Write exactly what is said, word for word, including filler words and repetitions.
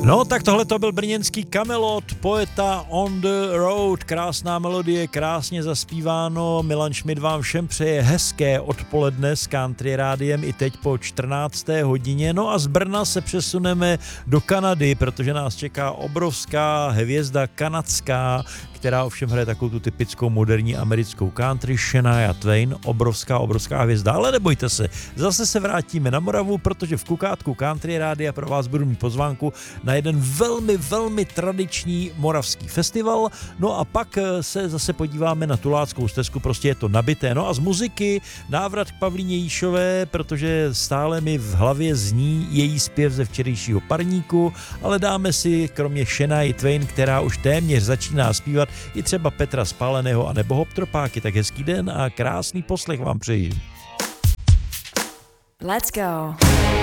No, tak tohle to byl brněnský Kamelot, Poeta on the Road, krásná melodie, krásně zaspíváno. Milan Šmid vám všem přeje hezké odpoledne s Country Rádiem i teď po čtrnácté hodině. No a z Brna se přesuneme do Kanady, protože nás čeká obrovská hvězda kanadská, která ovšem hraje takovou tu typickou moderní americkou country, Shania Twain, obrovská, obrovská hvězda. Ale nebojte se, zase se vrátíme na Moravu, protože v Kukátku Country Rádia pro vás budu mít pozvánku na jeden velmi, velmi tradiční moravský festival. No a pak se zase podíváme na Tuláckou stezku, prostě je to nabité. No a z muziky návrat k Pavlíně Jíšové, protože stále mi v hlavě zní její zpěv ze včerejšího parníku, ale dáme si kromě Shania Twain, která už téměř začíná zpívat, i třeba Petra Spáleného a nebo Hop Tropáky. Tak hezký den a krásný poslech vám přeji. Let's go.